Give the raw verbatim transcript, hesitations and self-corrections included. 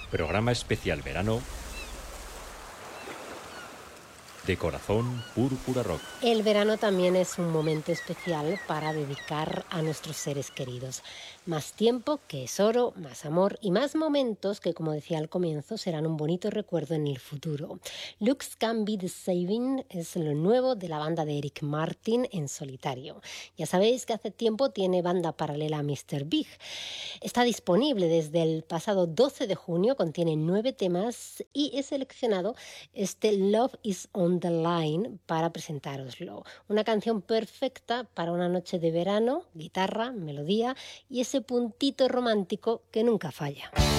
Programa especial verano de Corazón Púrpura Rock. El verano también es un momento especial para dedicar a nuestros seres queridos. Más tiempo, que es oro, más amor y más momentos que, como decía al comienzo, serán un bonito recuerdo en el futuro. Looks Can Be Deceiving es lo nuevo de la banda de Eric Martin en solitario. Ya sabéis que hace tiempo tiene banda paralela a míster Big. Está disponible desde el pasado doce de junio, contiene nueve temas y he seleccionado este Love is on the Line para presentároslo. Una canción perfecta para una noche de verano, guitarra, melodía y ese puntito romántico que nunca falla.